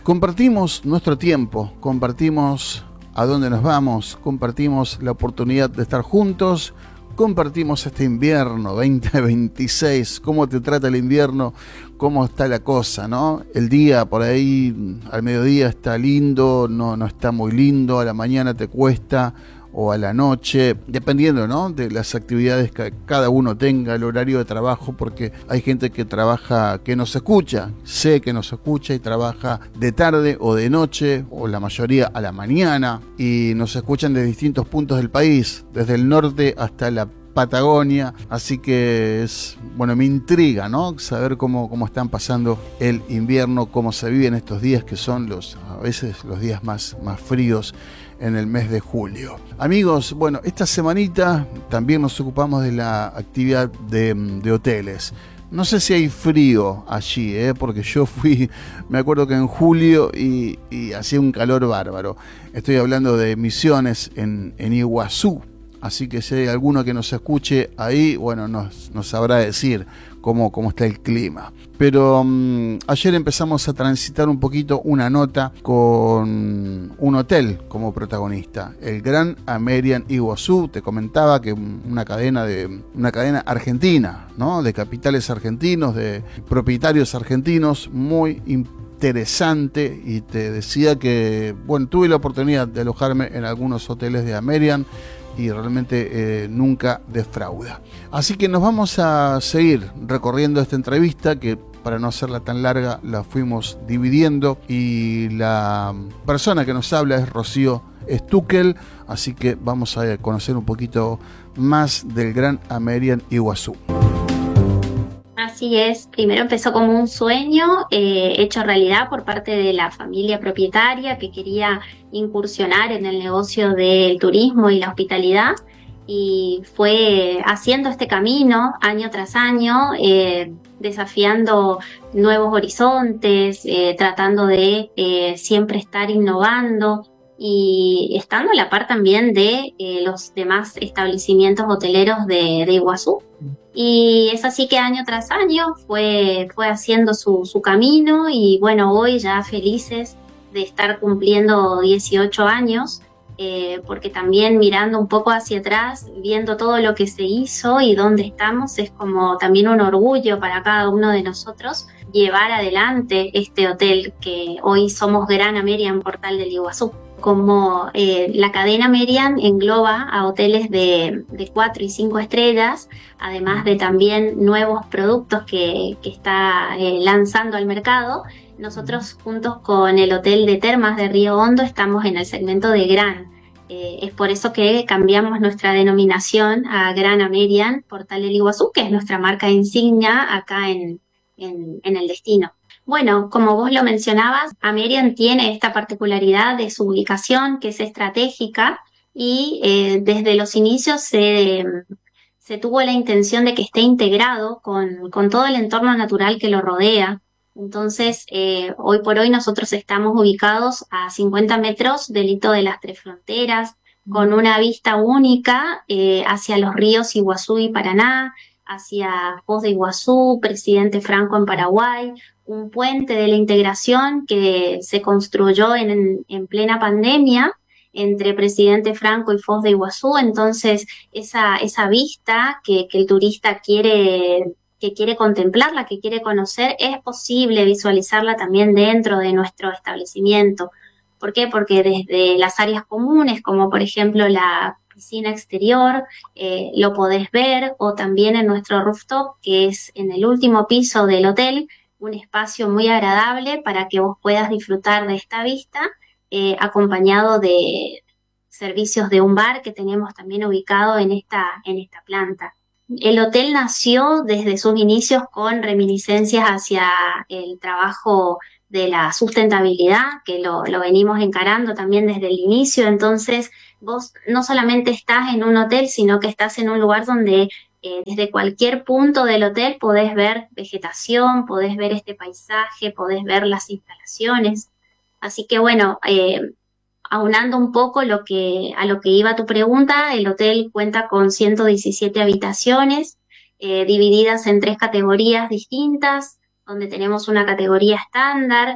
Compartimos nuestro tiempo, compartimos a dónde nos vamos, compartimos la oportunidad de estar juntos, compartimos este invierno 2026, cómo te trata el invierno, cómo está la cosa, ¿no? El día por ahí, al mediodía está lindo, no está muy lindo, a la mañana te cuesta, o a la noche, dependiendo, ¿no?, de las actividades que cada uno tenga, el horario de trabajo, porque hay gente que trabaja, que nos escucha, sé que nos escucha y trabaja de tarde o de noche, o la mayoría a la mañana, y nos escuchan de distintos puntos del país, desde el norte hasta la Patagonia, así que es, bueno, me intriga, ¿no?, saber cómo están pasando el invierno, cómo se viven estos días que son a veces los días más fríos en el mes de julio. Amigos, bueno, esta semanita también nos ocupamos de la actividad de hoteles. No sé si hay frío allí, porque yo fui, me acuerdo que en julio y hacía un calor bárbaro. Estoy hablando de Misiones en Iguazú. Así que si hay alguno que nos escuche ahí, bueno, nos sabrá decir cómo está el clima. Pero ayer empezamos a transitar un poquito una nota con un hotel como protagonista, el Gran Amerian Iguazú. Te comentaba que una cadena argentina, ¿no?, de capitales argentinos, de propietarios argentinos, muy interesante, y te decía que, bueno, tuve la oportunidad de alojarme en algunos hoteles de Amerian y realmente nunca defrauda. Así que nos vamos a seguir recorriendo esta entrevista, que para no hacerla tan larga la fuimos dividiendo, y la persona que nos habla es Rocío Stuckel, así que vamos a conocer un poquito más del Gran Amerian Iguazú. Así es, primero empezó como un sueño hecho realidad por parte de la familia propietaria que quería incursionar en el negocio del turismo y la hospitalidad, y fue haciendo este camino año tras año, desafiando nuevos horizontes, tratando de siempre estar innovando y estando a la par también de los demás establecimientos hoteleros de Iguazú. Y es así que año tras año fue haciendo su camino, y bueno, hoy ya felices de estar cumpliendo 18 años, porque también mirando un poco hacia atrás, viendo todo lo que se hizo y dónde estamos, es como también un orgullo para cada uno de nosotros llevar adelante este hotel que hoy somos Gran Amerian Portal del Iguazú. Como la cadena Amerian engloba a hoteles de 4 y 5 estrellas, además de también nuevos productos que está lanzando al mercado. Nosotros, juntos con el Hotel de Termas de Río Hondo, estamos en el segmento de Gran. Es por eso que cambiamos nuestra denominación a Gran Amerian Portal del Iguazú, que es nuestra marca insignia acá en el destino. Bueno, como vos lo mencionabas, Amerian tiene esta particularidad de su ubicación, que es estratégica, y desde los inicios se tuvo la intención de que esté integrado con todo el entorno natural que lo rodea. Entonces, hoy por hoy nosotros estamos ubicados a 50 metros del hito de las Tres Fronteras, con una vista única hacia los ríos Iguazú y Paraná, hacia Foz de Iguazú, Presidente Franco en Paraguay, un puente de la integración que se construyó en plena pandemia entre Presidente Franco y Foz de Iguazú. Entonces esa vista que el turista quiere contemplarla, que quiere conocer, es posible visualizarla también dentro de nuestro establecimiento. ¿Por qué? Porque desde las áreas comunes, como por ejemplo la piscina exterior, lo podés ver, o también en nuestro rooftop, que es en el último piso del hotel, un espacio muy agradable para que vos puedas disfrutar de esta vista, acompañado de servicios de un bar que tenemos también ubicado en esta planta. El hotel nació desde sus inicios con reminiscencias hacia el trabajo de la sustentabilidad, que lo venimos encarando también desde el inicio. Entonces, vos no solamente estás en un hotel, sino que estás en un lugar donde desde cualquier punto del hotel podés ver vegetación, podés ver este paisaje, podés ver las instalaciones. Así que bueno, aunando un poco a lo que iba tu pregunta, el hotel cuenta con 117 habitaciones, divididas en 3 categorías distintas, donde tenemos una categoría estándar,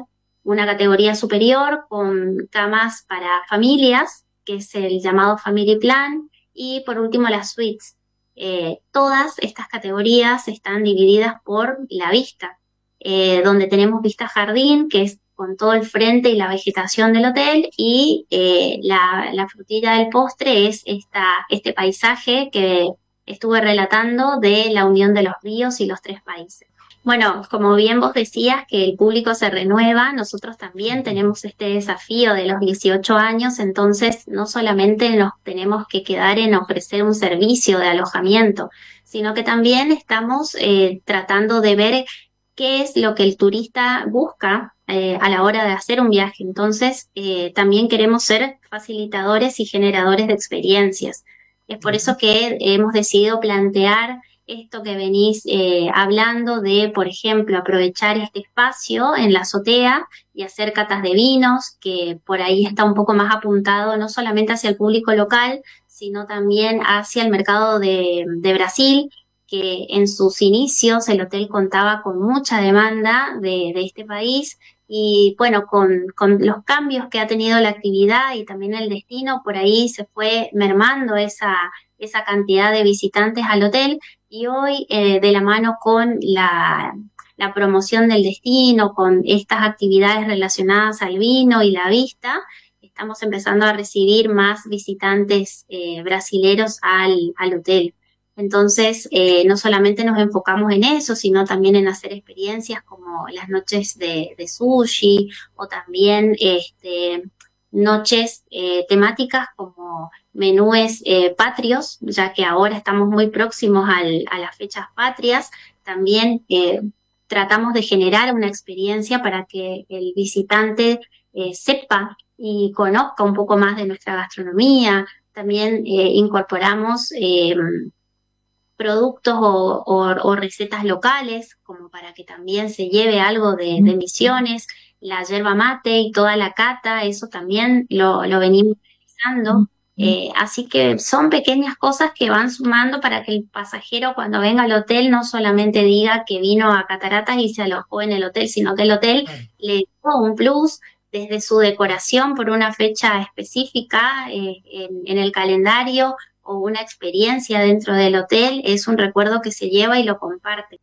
una categoría superior con camas para familias, que es el llamado Family Plan, y por último las suites. Todas estas categorías están divididas por la vista, donde tenemos vista jardín, que es con todo el frente y la vegetación del hotel, y la frutilla del postre es este paisaje que estuve relatando de la unión de los ríos y los tres países. Bueno, como bien vos decías que el público se renueva, nosotros también tenemos este desafío de los 18 años, entonces no solamente nos tenemos que quedar en ofrecer un servicio de alojamiento, sino que también estamos tratando de ver qué es lo que el turista busca a la hora de hacer un viaje. Entonces, también queremos ser facilitadores y generadores de experiencias. Es por eso que hemos decidido plantear esto que venís hablando de, por ejemplo, aprovechar este espacio en la azotea y hacer catas de vinos, que por ahí está un poco más apuntado no solamente hacia el público local, sino también hacia el mercado de Brasil, que en sus inicios el hotel contaba con mucha demanda de este país y bueno, con los cambios que ha tenido la actividad y también el destino, por ahí se fue mermando esa cantidad de visitantes al hotel y hoy de la mano con la promoción del destino, con estas actividades relacionadas al vino y la vista, estamos empezando a recibir más visitantes brasileros al hotel. Entonces, no solamente nos enfocamos en eso, sino también en hacer experiencias como las noches de sushi o también noches temáticas como menúes patrios, ya que ahora estamos muy próximos a las fechas patrias. También tratamos de generar una experiencia para que el visitante sepa y conozca un poco más de nuestra gastronomía. También incorporamos productos o recetas locales, como para que también se lleve algo de Misiones, la yerba mate y toda la cata, eso también lo venimos realizando. Así que son pequeñas cosas que van sumando para que el pasajero cuando venga al hotel no solamente diga que vino a Cataratas y se alojó en el hotel, sino que el hotel le dio un plus desde su decoración por una fecha específica en el calendario, o una experiencia dentro del hotel, es un recuerdo que se lleva y lo comparte.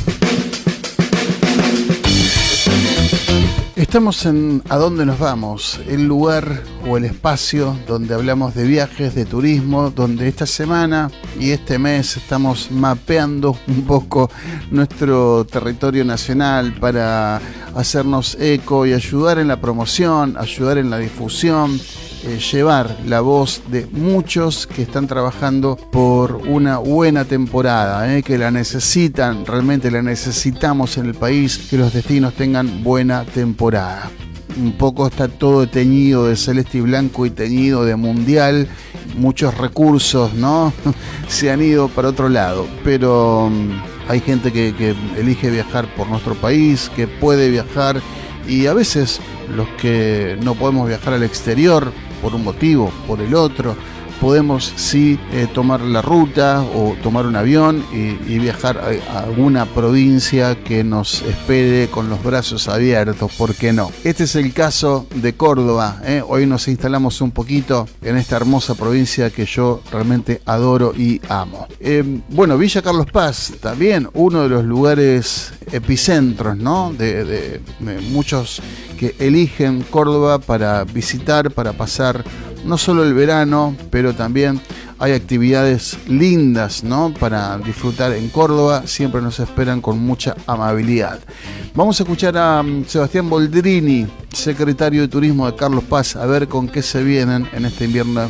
Estamos en ¿A dónde nos vamos? El lugar o el espacio donde hablamos de viajes, de turismo, donde esta semana y este mes estamos mapeando un poco nuestro territorio nacional para hacernos eco y ayudar en la promoción, ayudar en la difusión, llevar la voz de muchos que están trabajando por una buena temporada, que la necesitan, realmente la necesitamos en el país, que los destinos tengan buena temporada. Un poco está todo teñido de celeste y blanco y teñido de mundial, muchos recursos, ¿no? Se han ido para otro lado, pero hay gente que elige viajar por nuestro país, que puede viajar, y a veces los que no podemos viajar al exterior por un motivo, por el otro, podemos sí tomar la ruta o tomar un avión y viajar a alguna provincia que nos espere con los brazos abiertos, ¿por qué no? Este es el caso de Córdoba, Hoy nos instalamos un poquito en esta hermosa provincia que yo realmente adoro y amo. Bueno, Villa Carlos Paz, también uno de los lugares epicentros, ¿no? de muchos que eligen Córdoba para visitar, para pasar no solo el verano, pero también hay actividades lindas, ¿no? Para disfrutar en Córdoba, siempre nos esperan con mucha amabilidad. Vamos a escuchar a Sebastián Boldrini, secretario de Turismo de Carlos Paz, a ver con qué se vienen en este invierno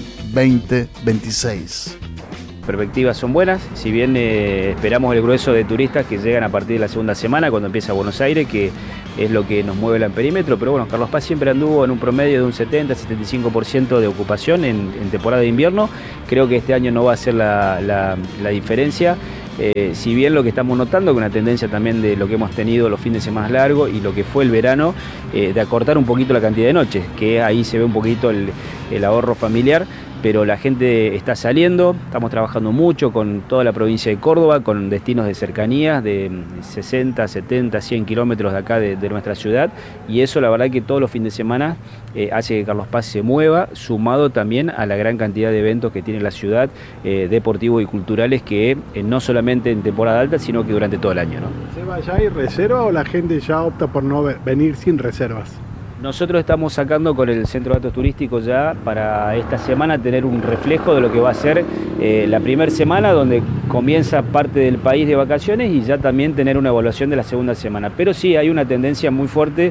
2026. Perspectivas son buenas, si bien esperamos el grueso de turistas que llegan a partir de la segunda semana cuando empieza Buenos Aires, que es lo que nos mueve el perímetro, pero bueno, Carlos Paz siempre anduvo en un promedio de un 70-75% de ocupación en temporada de invierno. Creo que este año no va a ser la diferencia, si bien lo que estamos notando es una tendencia también de lo que hemos tenido los fines de semana largos y lo que fue el verano, de acortar un poquito la cantidad de noches, que ahí se ve un poquito el ahorro familiar. pero la gente está saliendo. Estamos trabajando mucho con toda la provincia de Córdoba, con destinos de cercanías de 60, 70, 100 kilómetros de acá de nuestra ciudad, y eso la verdad que todos los fines de semana hace que Carlos Paz se mueva, sumado también a la gran cantidad de eventos que tiene la ciudad, deportivos y culturales, que no solamente en temporada alta, sino que durante todo el año, ¿no? ¿Seba, ya hay reserva o la gente ya opta por no venir sin reservas? Nosotros estamos sacando con el Centro de Datos Turísticos ya para esta semana tener un reflejo de lo que va a ser la primera semana, donde comienza parte del país de vacaciones, y ya también tener una evaluación de la segunda semana. Pero sí hay una tendencia muy fuerte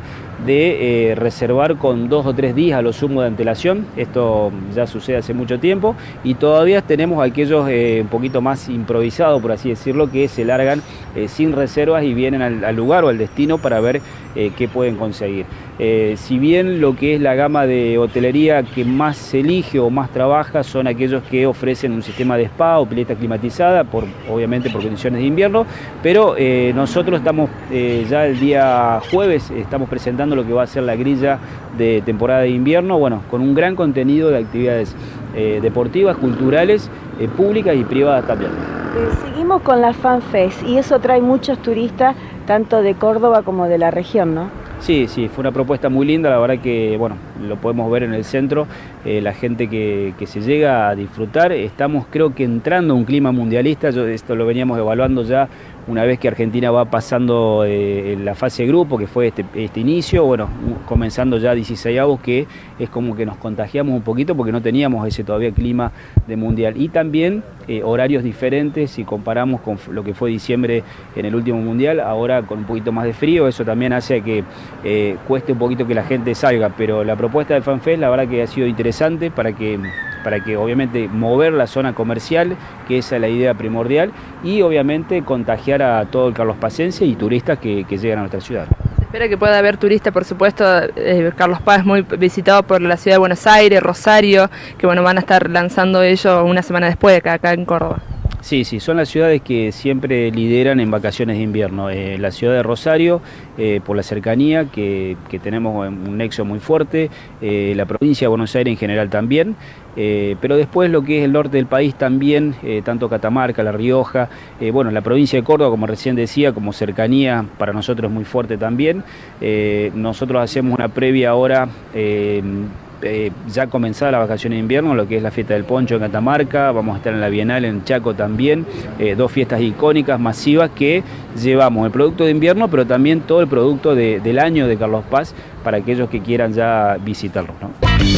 de reservar con 2 o 3 días a lo sumo de antelación. Esto ya sucede hace mucho tiempo, y todavía tenemos aquellos un poquito más improvisados, por así decirlo, que se largan sin reservas y vienen al lugar o al destino para ver qué pueden conseguir. Si bien lo que es la gama de hotelería que más se elige o más trabaja son aquellos que ofrecen un sistema de spa o pileta climatizada, obviamente por condiciones de invierno, pero nosotros estamos ya el día jueves estamos presentando lo que va a ser la grilla de temporada de invierno, bueno, con un gran contenido de actividades deportivas, culturales, públicas y privadas también. Seguimos con la FanFest, y eso trae muchos turistas, tanto de Córdoba como de la región, ¿no? Sí, fue una propuesta muy linda, la verdad que, bueno, lo podemos ver en el centro, la gente que se llega a disfrutar. Estamos, creo que, entrando a un clima mundialista. Esto lo veníamos evaluando ya una vez que Argentina va pasando la fase de grupo, que fue este inicio, bueno, comenzando ya 16avos, que es como que nos contagiamos un poquito porque no teníamos ese todavía clima de mundial. Y también horarios diferentes, si comparamos con lo que fue diciembre en el último mundial, ahora con un poquito más de frío, eso también hace que cueste un poquito que la gente salga. Pero la propuesta del FanFest, la verdad que ha sido interesante para que obviamente mover la zona comercial, que esa es la idea primordial, y obviamente contagiar a todo el carlospacense y turistas que llegan a nuestra ciudad. Se espera que pueda haber turistas, por supuesto. Carlos Paz es muy visitado por la ciudad de Buenos Aires, Rosario, que bueno, van a estar lanzando ellos una semana después acá en Córdoba. Sí, son las ciudades que siempre lideran en vacaciones de invierno. La ciudad de Rosario, por la cercanía, que tenemos un nexo muy fuerte, la provincia de Buenos Aires en general también, pero después lo que es el norte del país también, tanto Catamarca, La Rioja, bueno, la provincia de Córdoba, como recién decía, como cercanía para nosotros es muy fuerte también. Nosotros hacemos una previa ahora, ya comenzada la vacaciones de invierno, lo que es la fiesta del poncho en Catamarca. Vamos a estar en la Bienal en Chaco también, 2 fiestas icónicas, masivas, que llevamos el producto de invierno, pero también todo el producto del año de Carlos Paz para aquellos que quieran ya visitarlo, ¿no?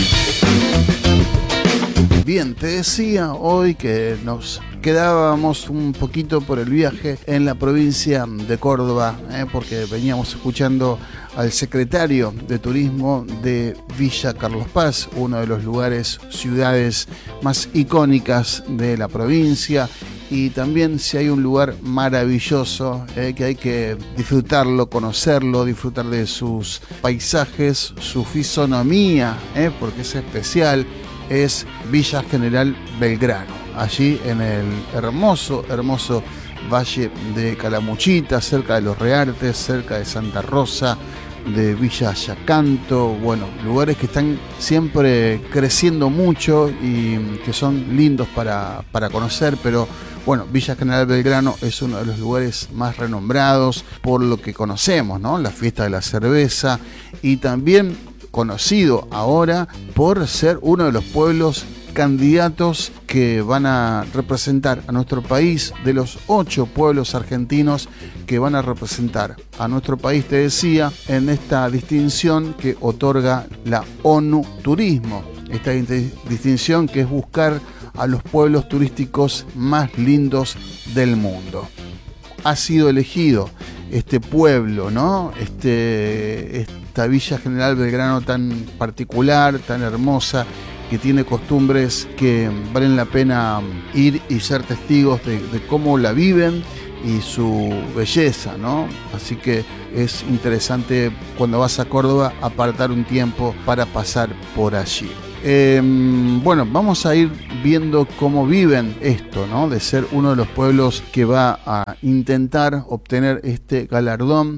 Bien, te decía hoy que nos quedábamos un poquito por el viaje en la provincia de Córdoba, porque veníamos escuchando al secretario de Turismo de Villa Carlos Paz, uno de los lugares, ciudades más icónicas de la provincia. Y también, si hay un lugar maravilloso que hay que disfrutarlo, conocerlo, disfrutar de sus paisajes, su fisonomía, porque es especial, es Villa General Belgrano, allí en el hermoso Valle de Calamuchita, cerca de Los Reartes, cerca de Santa Rosa, de Villa Yacanto. Bueno, lugares que están siempre creciendo mucho y que son lindos para conocer, pero bueno, Villa General Belgrano es uno de los lugares más renombrados por lo que conocemos, ¿no? La fiesta de la cerveza, y también conocido ahora por ser uno de los pueblos candidatos que van a representar a nuestro país, de los 8 pueblos argentinos que van a representar a nuestro país, te decía, en esta distinción que otorga la ONU Turismo. Esta distinción que es buscar a los pueblos turísticos más lindos del mundo. Ha sido elegido este pueblo, ¿no? Esta Villa General Belgrano tan particular, tan hermosa, que tiene costumbres que valen la pena ir y ser testigos de cómo la viven y su belleza, ¿no? Así que es interesante, cuando vas a Córdoba, apartar un tiempo para pasar por allí. Bueno, vamos a ir viendo cómo viven esto, ¿no? De ser uno de los pueblos que va a intentar obtener este galardón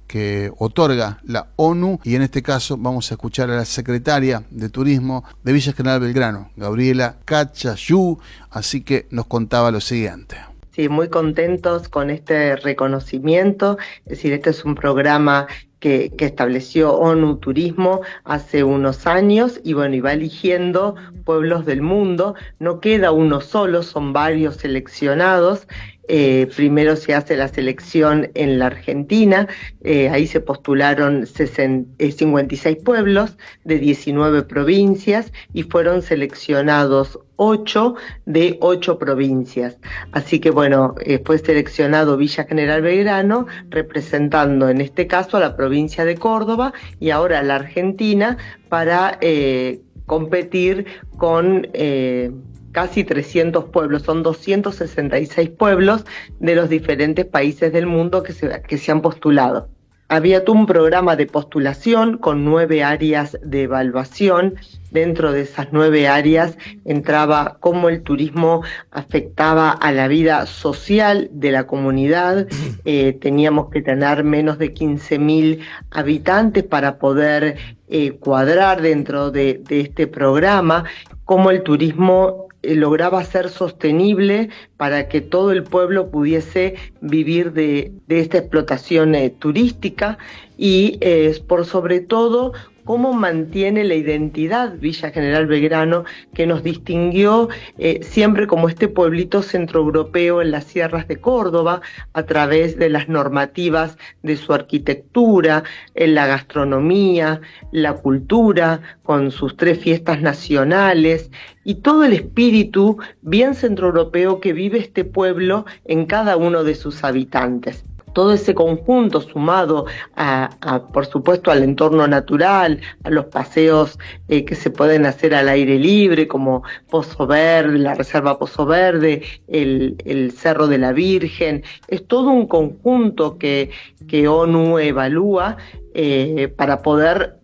que otorga la ONU, y en este caso vamos a escuchar a la secretaria de Turismo de Villa General Belgrano, Gabriela Cachayú, así que nos contaba lo siguiente. Sí, muy contentos con este reconocimiento, es decir, este es un programa que estableció ONU Turismo hace unos años y bueno, y va eligiendo pueblos del mundo, no queda uno solo, son varios seleccionados. Primero se hace la selección en la Argentina, ahí se postularon 56 pueblos de 19 provincias y fueron seleccionados 8 de 8 provincias. Así que bueno, fue seleccionado Villa General Belgrano, representando en este caso a la provincia de Córdoba y ahora a la Argentina para competir con casi 300 pueblos, son 266 pueblos de los diferentes países del mundo que se han postulado. Había todo un programa de postulación con 9 áreas de evaluación. Dentro de esas 9 áreas entraba cómo el turismo afectaba a la vida social de la comunidad. Teníamos que tener menos de 15.000 habitantes para poder cuadrar dentro de este programa, cómo el turismo lograba ser sostenible para que todo el pueblo pudiese vivir de esta explotación turística y por sobre todo cómo mantiene la identidad Villa General Belgrano, que nos distinguió siempre como este pueblito centroeuropeo en las sierras de Córdoba, a través de las normativas de su arquitectura, en la gastronomía, la cultura, con sus 3 fiestas nacionales, y todo el espíritu bien centroeuropeo que vive este pueblo en cada uno de sus habitantes. Todo ese conjunto sumado por supuesto al entorno natural, a los paseos que se pueden hacer al aire libre como Pozo Verde, la Reserva Pozo Verde, el Cerro de la Virgen, es todo un conjunto que ONU evalúa para poder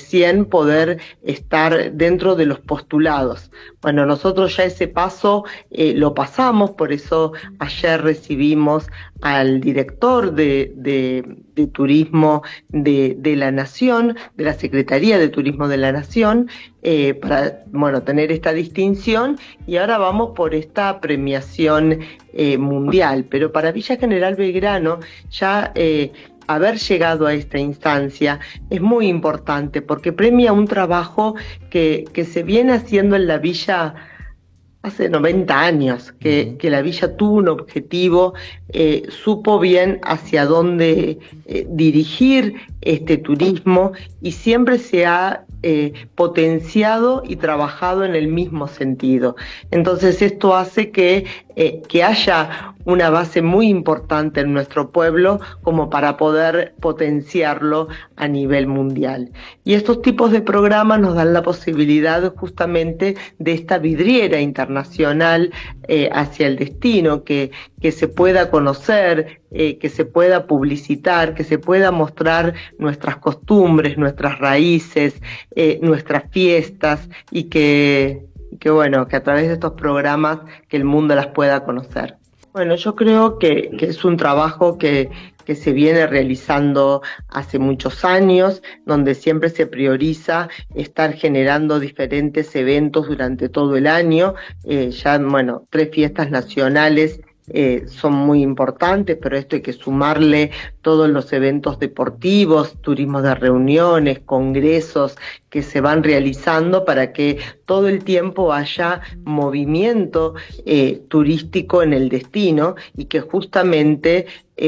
estar dentro de los postulados. Bueno, nosotros ya ese paso lo pasamos, por eso ayer recibimos al director de Turismo de la Nación, de la Secretaría de Turismo de la Nación, para tener esta distinción, y ahora vamos por esta premiación mundial. Pero para Villa General Belgrano ya haber llegado a esta instancia es muy importante porque premia un trabajo que se viene haciendo en la villa hace 90 años, que la villa tuvo un objetivo, supo bien hacia dónde dirigir este turismo y siempre se ha potenciado y trabajado en el mismo sentido. Entonces esto hace que haya una base muy importante en nuestro pueblo como para poder potenciarlo a nivel mundial. Y estos tipos de programas nos dan la posibilidad justamente de esta vidriera internacional hacia el destino, que se pueda conocer, que se pueda publicitar, que se pueda mostrar nuestras costumbres, nuestras raíces, nuestras fiestas y que a través de estos programas que el mundo las pueda conocer. Bueno, yo creo que es un trabajo que se viene realizando hace muchos años, donde siempre se prioriza estar generando diferentes eventos durante todo el año. 3 fiestas nacionales son muy importantes, pero esto hay que sumarle todos los eventos deportivos, turismo de reuniones, congresos que se van realizando para que todo el tiempo haya movimiento turístico en el destino y que justamente,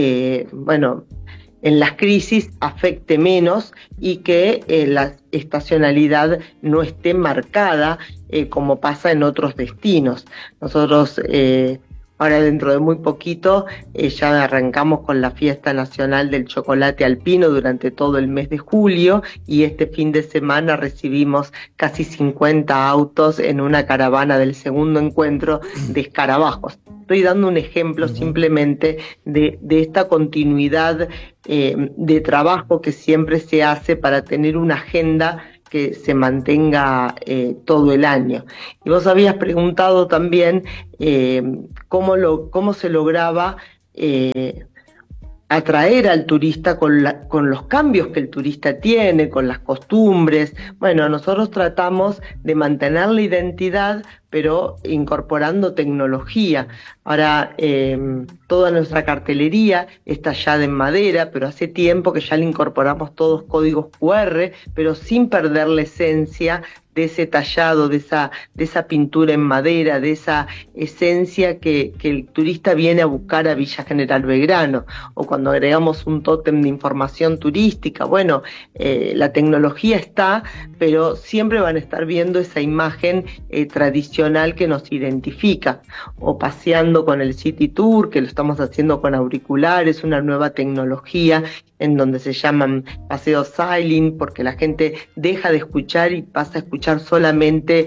en las crisis afecte menos y que la estacionalidad no esté marcada como pasa en otros destinos. Nosotros ahora dentro de muy poquito ya arrancamos con la fiesta nacional del chocolate alpino durante todo el mes de julio y este fin de semana recibimos casi 50 autos en una caravana del segundo encuentro de escarabajos. Estoy dando un ejemplo simplemente de esta continuidad de trabajo que siempre se hace para tener una agenda que se mantenga todo el año. Y vos habías preguntado también cómo se lograba atraer al turista con los cambios que el turista tiene, con las costumbres. Bueno, nosotros tratamos de mantener la identidad, pero incorporando tecnología. Ahora, toda nuestra cartelería está tallada en madera, pero hace tiempo que ya le incorporamos todos códigos QR, pero sin perder la esencia de ese tallado, de esa pintura en madera, de esa esencia que el turista viene a buscar a Villa General Belgrano. O cuando agregamos un tótem de información turística, bueno, la tecnología está, pero siempre van a estar viendo esa imagen tradicional que nos identifica. O paseando con el City Tour, que lo estamos haciendo con auriculares, una nueva tecnología en donde se llaman paseos silent, porque la gente deja de escuchar y pasa a escuchar solamente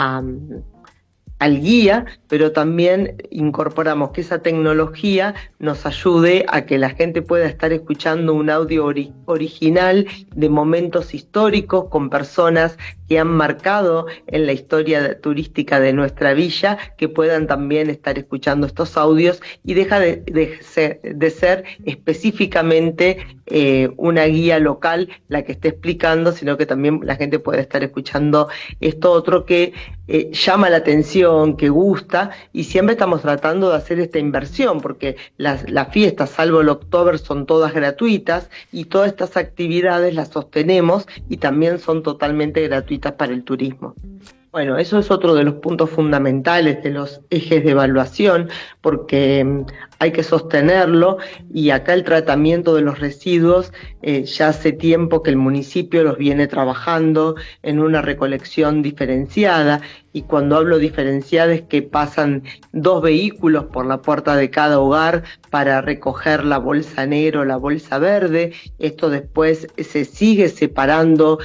al guía, pero también incorporamos que esa tecnología nos ayude a que la gente pueda estar escuchando un audio original de momentos históricos con personas que han marcado en la historia turística de nuestra villa, que puedan también estar escuchando estos audios y deja de ser específicamente una guía local la que esté explicando, sino que también la gente puede estar escuchando esto otro que llama la atención, que gusta, y siempre estamos tratando de hacer esta inversión, porque las fiestas, salvo el Oktober, son todas gratuitas, y todas estas actividades las sostenemos y también son totalmente gratuitas para el turismo. Bueno, eso es otro de los puntos fundamentales de los ejes de evaluación, porque hay que sostenerlo, y acá el tratamiento de los residuos ya hace tiempo que el municipio los viene trabajando en una recolección diferenciada, y cuando hablo diferenciada es que pasan 2 vehículos por la puerta de cada hogar para recoger la bolsa negra o la bolsa verde. Esto después se sigue separando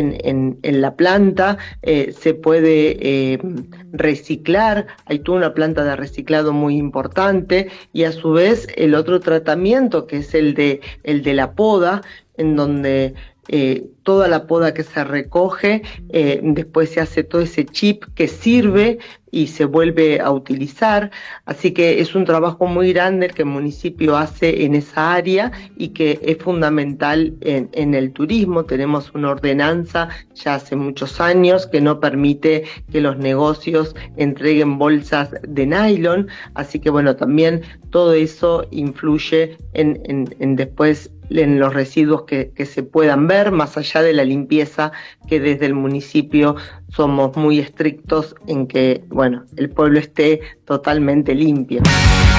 en la planta, se puede reciclar, hay toda una planta de reciclado muy importante, y a su vez el otro tratamiento, que es el de la poda, en donde toda la poda que se recoge, después se hace todo ese chip que sirve y se vuelve a utilizar. Así que es un trabajo muy grande el que el municipio hace en esa área y que es fundamental en el turismo. Tenemos una ordenanza ya hace muchos años que no permite que los negocios entreguen bolsas de nylon, así que bueno, también todo eso influye en después en los residuos que se puedan ver, más allá de la limpieza, que desde el municipio somos muy estrictos en que, bueno, el pueblo esté totalmente limpio.